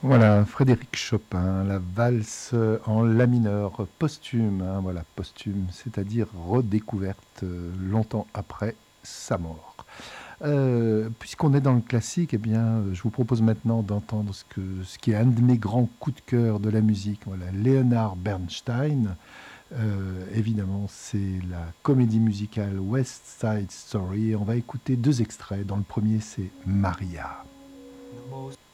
Voilà, Frédéric Chopin, la valse en la mineur, posthume, hein, voilà, posthume, c'est-à-dire redécouverte longtemps après sa mort. Puisqu'on est dans le classique, eh bien, je vous propose maintenant d'entendre ce qui est un de mes grands coups de cœur de la musique, voilà, Leonard Bernstein. Évidemment, c'est la comédie musicale West Side Story. On va écouter deux extraits. Dans le premier, c'est Maria.